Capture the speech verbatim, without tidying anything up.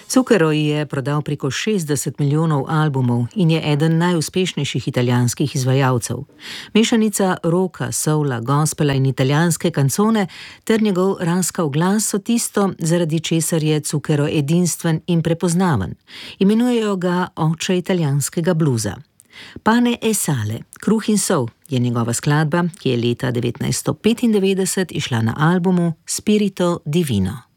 Zucchero je prodal preko šestdeset milijonov albumov in je eden najuspešnejših italijanskih izvajalcev. Mešanica rocka, soula, gospela in italijanske kancone ter njegov raskav glas so tisto, zaradi česar je Zucchero edinstven in prepoznaven. Imenujejo ga oče italijanskega bluza. Pane e sale, kruh in sol je njegova skladba, ki je leta devetnajststo petindevetdeset izšla na albumu Spirito Divino.